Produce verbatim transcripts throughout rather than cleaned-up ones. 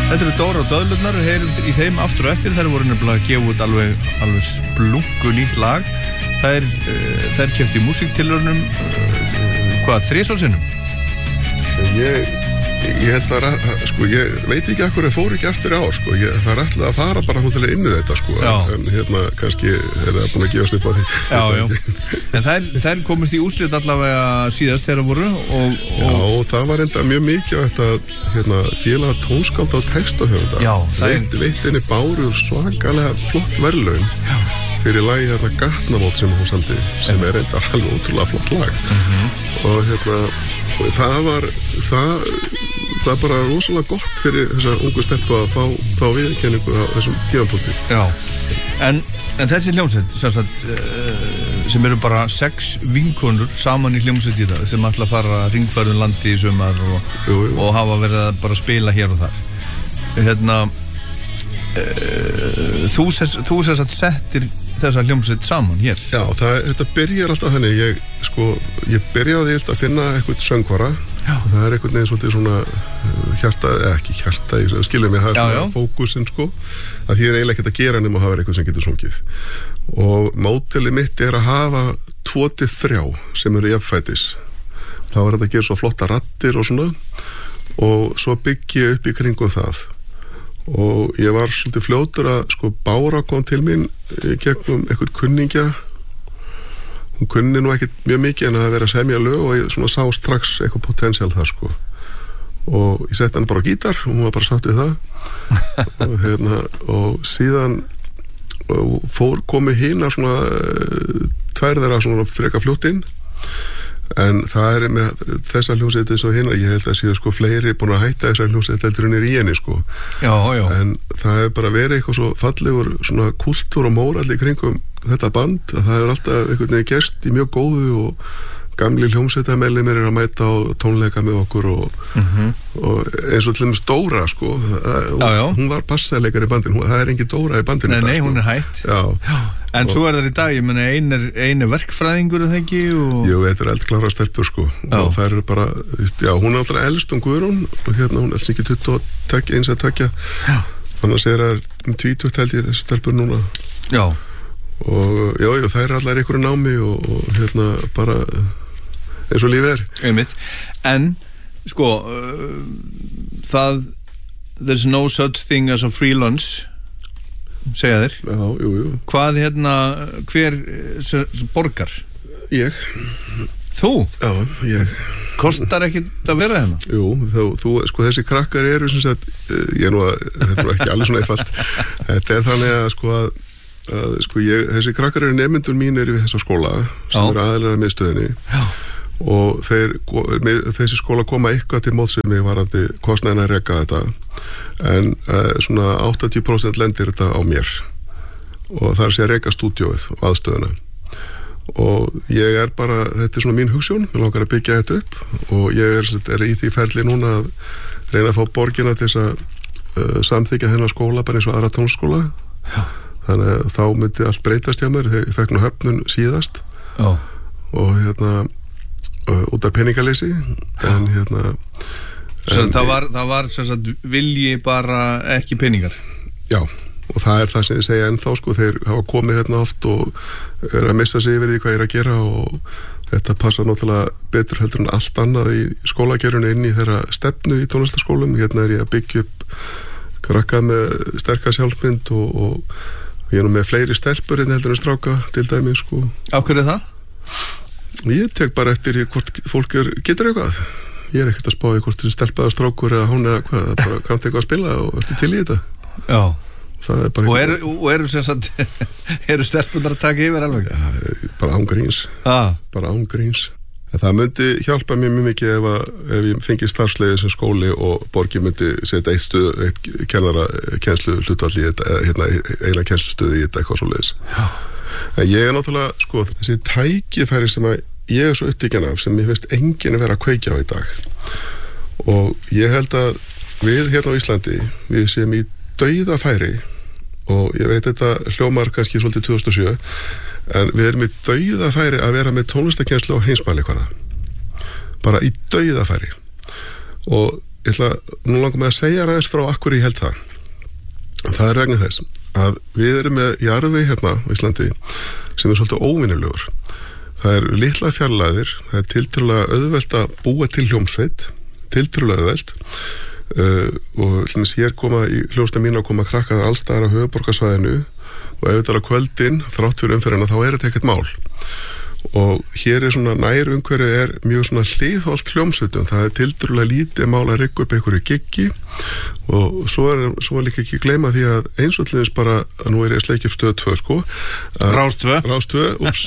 Þetta eru Dóra og Döðlurnar, heyrum í þeim aftur og eftir. Þær voru nefnilega að gefa út alveg, alveg splungu nýtt lag. Þær, uh, þær kepptu í músíktilraunum, uh, hvað, þrisvarsinnum? Ég, ég held að, sko, ég veit ekki akkur, ég fór ekki eftir ár, sko. Ég, það er alltaf að fara bara hóttilega inn í þetta, sko. Já. En hérna, kannski er það búin að gefa upp á því. Já, já. En þær, þær komist í úrslit allavega síðast þegar voru og, og... Já, það var enda mjög mikið þetta, hérna, félag tónskáld á textahöfunda. Já, það er... Veit, veit henni Báru svakalega flott verðlaun. Já. Fyrir lagi hérna Gatnamót sem hún samdi, sem er enda alveg ótrúlega flott lag. Mm-hmm. Og hérna, það var, það, það var bara rosalega gott fyrir þessar ungu stelpu að fá, fá viðurkenningu á þessum tímapunkti. Já, en, en þessi hljómsveit, sem, sagt, sem eru bara sex vinkonur saman í hljómsveit í dag, sem ætla að fara hringferðum landi í sumar og, jú, jú. og hafa verið að bara spila hér og þar. Hérna, uh, þú sérst að settir þessa hljómsveit saman hér. Já, það, þetta byrjar alltaf þannig. Ég, sko, ég byrjaði að finna eitthvað söngvara. Já. Það er eitthvað neðið svolítið svona hjarta, eða ekki hjarta, ég skilja mig, það er svona fókusinn, sko. Að ég er eiginlega ekkert að gera nema að hafa eitthvað sem getur sungið. Og módelið mitt er að hafa tvo til þrjá sem eru jafnfætis. Þá er þetta að gera svo flotta raddir og svona. Og svo byggja upp í kringum það. Og ég var svolítið fljótur að, sko, Bára kom til mín gegnum eitthvað kunningja. Hún kunni nú ekkert mjög mikið en að vera að semja lög og ég svona sá strax eitthvað potensial það, sko. Og ég setti hann bara á gítar og hún var bara sátt við það. og, hérna, og síðan og fór komið hina svona tvær þeirra svona freka fljótt inn. En það er með þessa hljómsveit eins og hina, ég held að séu sko fleiri búin að hætta þessa hljómsveit heldur en er í henni, sko. Já, já. En það er bara verið eitthvað svo fallegur svona kultúr og mórall í kringum þetta band, að það er alltaf einhvern veginn gerst í mjög góðu og gamli hljómsveitameðlimir er að mæta á tónleika með okkur og, mm-hmm. og eins og til dæmis Dóra, sko, það, já, já. Hún var bassaleikari í bandinu, það er engin Dóra í bandinu. Nei, dag, nei, sko. Hún er hætt. Já. Já. En og, svo er það í dag, ég menna, ein er, ein er verkfræðingur, er það ekki? Og... Jú, þetta er eldklára stelpur, sko. Já. Og það er bara, já, hún er alltaf elst um Guðrún og hérna hún er alls ekki tuttugu og tveggja, eins að tveggja. Já. Þannig að segja að það er tvítugt held ég þessi stelpur núna. Já. Og já, já, það er allar einhverju námi og, og hérna bara... eins og lífið er. Einmitt. En, sko, uh, það, there's no such thing as a free lunch, segja þér. Já, jú, jú. Hvað, hérna, hver uh, borgar? Ég. Þú? Já, ég. Kostar ekkert að vera hérna? Jú, þá, þú, sko, þessi krakkar eru, sem sagt, ég nú að, þetta er ekki alveg svona einfalt. Þetta er þannig að, sko, að, að sko, ég, þessi krakkar eru nemendur mínir í þessa skóla, sem Já. Eru aðalega með stöðinni. Já. Og þeir, þessi skóla koma eitthvað til mótsvið mig varandi kostnaðina að reka þetta en uh, svona áttatíu prósent lendir þetta á mér og það er að segja reka stúdíóið og aðstöðuna og ég er bara, þetta er svona mín hugsjón, mér langar að byggja þetta upp og ég er, er í því ferli núna að reyna að fá borgina til þess að uh, samþykja hennar skóla bara eins og aðra tónskóla. Já. Þannig að þá myndi allt breytast hjá mér þegar ég fekk nú höfnun síðast. Já. Og hérna út af peningaleysi en hérna en, það var, það var sagt, vilji bara ekki peningar. Já, og það er það sem ég segja ennþá, sko, þeir hafa komið hérna oft og er að missa sig yfir því hvað ég er að gera og þetta passa náttúrulega betur heldur en allt annað í skólagerunni inn í þeirra stefnu í tónlistaskólum. Hérna er ég að byggja upp krakka með sterka sjálfsmynd og, og ég er nú með fleiri stelpur en heldur en stráka til dæmi, sko. Á hverju er það? Ég tek bara eftir hvort fólk er, getur eitthvað. Ég er ekkert að spá í hvort það er stelpaða strákur eða hún eða hvað, það er bara kannt eitthvað að spila og ertu til í þetta. Já. Það er bara og eru, og eru sem sagt eru stelpunar að taka yfir alveg? Já, bara án gríns. Ah. Bara án gríns. En það myndi hjálpa mér mjög mikið ef, að, ef ég fengi starfsleiði sem skóli og borgi myndi setja eitt stuð, eitt kennara kennslu hlutall í þetta, hérna, eiginlega kennslustöði í þetta eitthvað svoleiðis. Já. En ég er náttúrulega, sko, þessi tækifæri sem að ég er svo upptekinn af sem ég finnst enginn að vera að kveikja á í dag og ég held að við hérna á Íslandi við séum í dauðafæri og ég veit þetta hljómar kannski svolítið tvö þúsund og sjö en við erum í dauðafæri að vera með tónlistarkennslu á heimsmælikvarða bara í dauðafæri og ég ætla, nú langar mig að segja aðeins frá akkur ég held það. Það er vegna þess að við erum með jarðveg hérna á Íslandi sem er svolítið óvinnulegur. Það er litla fjarlæðir, það er tiltölulega auðvelt að búa til hljómsveit, tiltölulega auðvelt uh, og hljóms hér koma í hljómsveit mín að koma að krakka þar allstaðar á höfuðborgarsvæðinu og ef þetta er á kvöldin, þrátt fyrir umferðina, þá er þetta ekkert mál. Og hér er svona nær umhverju er mjög svona hliðholt hljómsveitum, það er tiltölulega lítið mál að rykka upp einhverju giggi og svo er, svo er líka ekki gleyma því að eins og til þess bara að nú er ég að sleikja upp stöð tvö sko Rás tvö Rás tvö, úps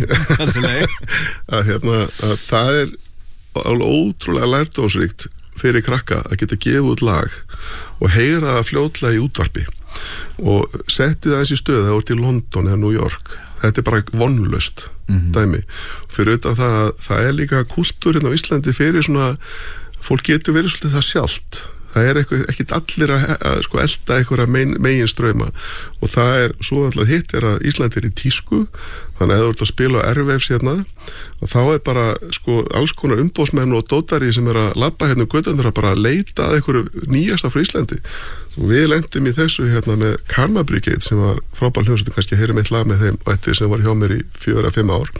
að hérna að það er ótrúlega lærdómsríkt fyrir krakka að geta gefið út lag og heyra það fljótlega í útvarpi og setti það eins í stöð það voru til London eða New York þetta er bara vonlaust mm-hmm. dæmi fyrir utan það að það er líka kultúrin á Íslandi fyrir svona fólk getur verið svolítið það sjálft það er eitthvað, ekkit allir að, að sko elda einhverja megin, megin ströyma og það er, svo alltaf hitt er að Ísland er í tísku þannig að ef þú ert að spila á erfefs hérna og þá er bara sko alls konar umbóðsmenn og dótari sem er að labba hérna um götundur að bara leita að einhverju nýjasta frá Íslandi og við lendum í þessu hérna með Karma Brigade sem var frábær hljómsveit kannski að heyra mitt lag með þeim og eftir sem var hjá mér í fjögur að fimm ár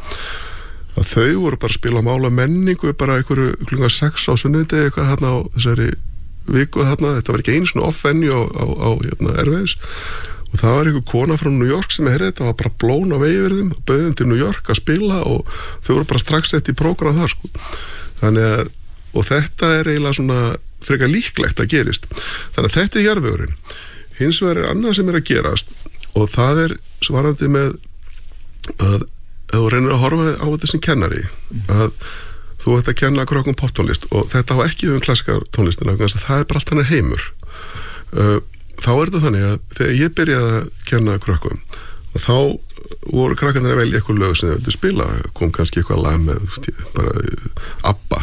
að þau voru bara að spila mála menningu bara einhverju klunga sex á sunnudegi eitthvað hérna á þessari viku þarna, þetta var ekki einu svona off-venue á, á, á hérna, erfæðis og það var einhver kona frá New York sem heyrði þetta, var bara blón á vegi verðum og bauðum til New York að spila og þau voru bara strax sett í prógram þar sko. Þannig að, og þetta er eiginlega svona frekar líklegt að gerist þannig að þetta er jarðvegurinn hins vegar er annað sem er að gerast og það er svarandi með að ef þú reynir að horfa á þetta sem kennari að þú ert að kenna krökkum poptónlist og þetta á ekki um klassika tónlistina það er bara allt hann heimur uh, þá er þetta þannig að þegar ég byrjaði að kenna krökkum þá voru krakkarnir að velja eitthvað lög sem þau vildu spila kom kannski eitthvað lag með bara ABBA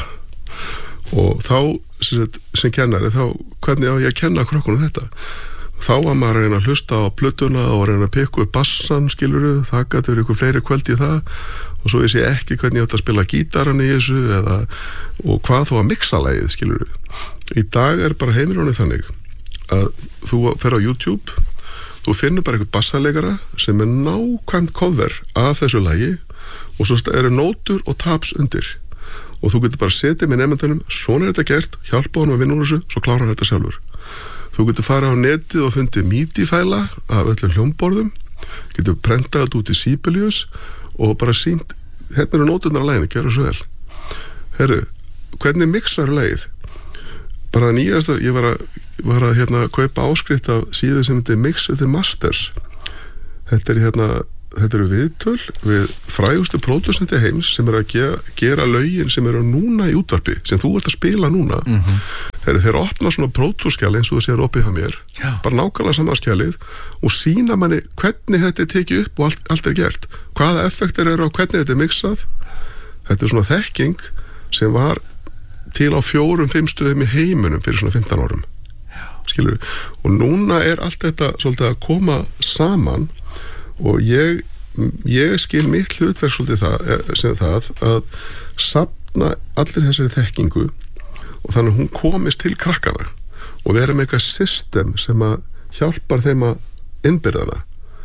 og þá sem, sem kennari þá hvernig á ég að kenna krökkunum þetta þá var maður að reyna að hlusta á plötuna og reyna að pikka upp bassan skiluru það gæti verið ykkur fleiri kvöld í það og svo vissi ég ekki hvernig ég átt að spila gítaran í þessu eða, og hvað þó að mixa lagið, skilur við. Í dag er bara heimilónið þannig að þú fer á YouTube, þú finnur bara eitthvað bassaleikara sem er nákvæmt cover af þessu lagi og svo eru nótur og taps undir og þú getur bara setið með nefndunum, svona er þetta gert, hjálpa honum að vinna úr þessu, svo klára hann þetta sjálfur. Þú getur farið á netið og fundið MIDI-fæla af öllum hljómborðum, getur prentað þetta út í Sibelius og bara sínt, hérna eru nóturnar á laginu, gerðu svo vel. Herru, hvernig mixar lagið? Bara nýjasta, ég var að, var að hérna, kaupa áskrift af síðu sem heitir Mix with the Masters. Þetta er hérna, þetta eru viðtöl við frægustu pródúsenti heims sem er að gera, gera lögin sem eru núna í útvarpi, sem þú ert að spila núna. Mm-hmm. Herru, þeir opna svona pródúskjali eins og þú sér opið hjá mér, Já. Bara nákvæmlega saman skjalið og sína manni hvernig þetta er tekið upp og allt, allt er gert. Hvaða effektir eru á hvernig þetta er mixað. Þetta er svona þekking sem var til á fjórum, fimm stöðum í heiminum fyrir svona fimmtán árum. Skilur við? Og núna er allt þetta svolítið að koma saman og ég, ég skil mitt hlutverk svolítið það, sem það að safna allir þessari þekkingu og þannig hún komist til krakkana og vera með eitthvað system sem að hjálpar þeim að innbyrðana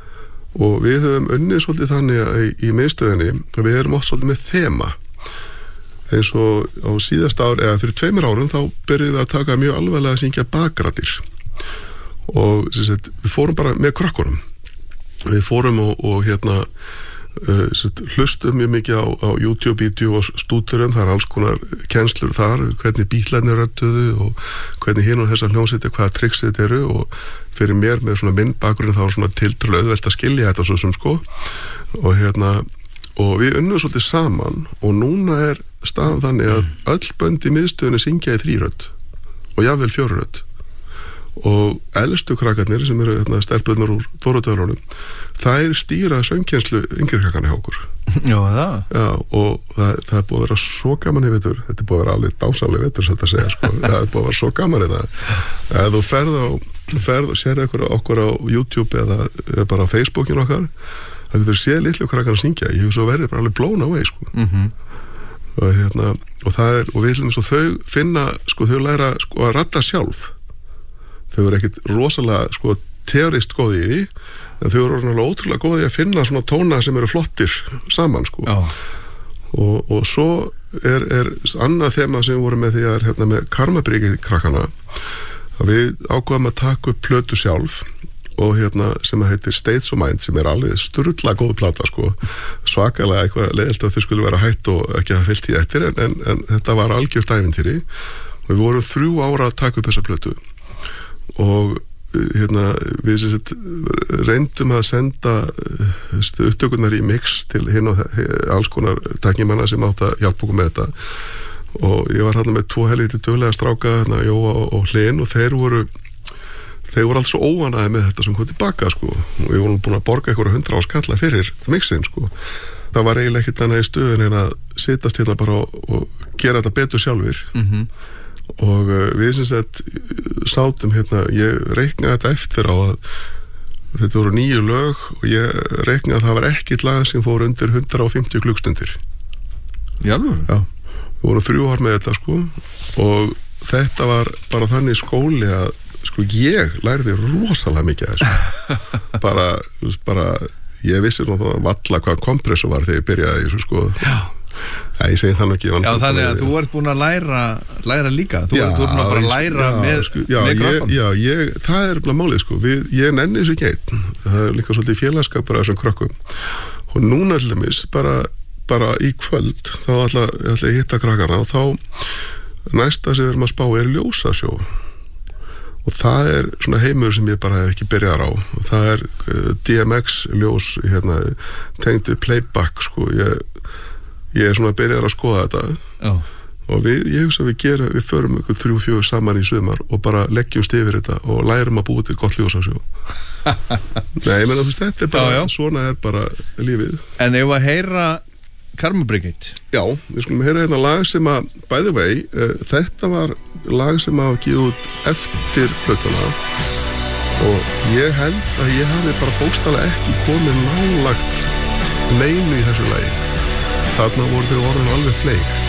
og við höfum unnið svolítið þannig að í, í miðstöðinni og við erum oft svolítið með þema eins og á síðast ár eða fyrir tveimur árum þá byrjuðum við að taka mjög alvarlega að syngja bakrættir og sagt, við fórum bara með krökkunum við fórum og, og hérna uh, sagt, hlustum mjög mikið á, á YouTube-vídeó og stúturum, það er alls konar kennslur þar, hvernig bílarnir rödduðu og hvernig hinn og þessar hljómsveitir hvaða tricks þetta eru og fyrir mér með svona minn bakgrunn þá er svona tiltrúlega auðvelt að skilja þetta svo sem sko og hérna og við unnum svolítið saman og núna er staðan þannig að öll bönd í miðstöðunni syngja í þrírödd og jafnvel fjórurödd og elstu krakkarnir sem eru hérna, stelpurnar úr Dóratöðurunum þær stýra söngkenslu yngri krakkana hjá okkur Já, það? Já, og það, það er búið að vera svo gaman í vetur þetta er búið að vera alveg dásamlega vetur sem þetta segja, sko. Það er búið að vera svo gaman í það að þú ferð á ferð og sér okkur, okkur á YouTube eða, eða bara á Facebookin okkar það getur séð litlu krakkarna syngja ég hef svo verið bara alveg blown away sko. Mm-hmm. og hérna og það er, og við viljum svo þau finna sko, þau læra sko að radda sjálf þau eru ekkit rosalega sko teorist góði í því en þau eru orðinlega ótrúlega góði að finna svona tóna sem eru flottir saman sko oh. og, og svo er, er annað þema sem við vorum með því að er hérna með Karmabryggið krakkana að við ákvaðum að taka upp plötu sjálf og hérna sem að heitir States of Mind sem er alveg sturla góð plata sko svakalega eitthvað leiðilt að þau skulle vera hætt og ekki að fyllt í eftir en, en, en þetta var algjört ævintýri og við vorum þrjú ára að taka upp þessa plötu og hérna við sem sagt reyndum að senda upptökurnar í mix til hinn og alls konar tæknimanna sem átt að hjálpa okkur með þetta og ég var hérna með tvo helviti duglega stráka hérna Jóa og, og Hlyn og þeir voru þeir voru alls svo óanaði með þetta sem kom tilbaka sko og við vorum búin að borga einhverja hundra áskalla fyrir mixin sko það var eiginlega ekkert annað í stöðun en að sitast hérna bara og, og gera þetta betur sjálfur mm-hmm. og uh, við sem sagt sátum hérna, ég reiknaði þetta eftir á að þetta voru nýju lög og ég reiknaði að það var ekkert lag sem fór undir hundrað og fimmtíu klukkstundir Já, já, við vorum þrjú ár með þetta sko og þetta var bara þannig skóli að sko ég lærði rosalega mikið að þessu bara, bara ég vissi náttúrulega valla hvað kompressor var þegar ég byrjaði þessu sko já, já ég segi þannig ekki já þannig að þú ert búin að læra læra líka, þú ert búin að bara læra já, með, sko, já, með krökkum já, ég, það er bara málið sko Við, ég nenni þessu ekki einn, það er líka svolítið félagskap bara þessum krökkum og núna til dæmis bara, bara í kvöld þá ætla, ætla ég hitta krakkana og þá næsta sem við erum að spá er ljósasjó og það er svona heimur sem ég bara hef ekki byrjað á og það er uh, D M X ljós hérna, tengdu playback sko ég, ég er svona byrjað að skoða þetta oh. og við, ég hugsa að við gera við förum ykkur þrjú fjögur saman í sumar og bara leggjumst yfir þetta og lærum að búa til gott ljósasjó Nei, ég menna þú veist þetta er bara, já, já. Svona er bara lífið En ef að heyra Karmabryggið Já, við skulum heyra hérna lag sem að by the way, uh, þetta var lag sem að gefa út eftir plötuna og ég held að ég hafi bara bókstaflega ekki komið nálagt neinu í þessu lagi þarna voru þeir orðin alveg fleik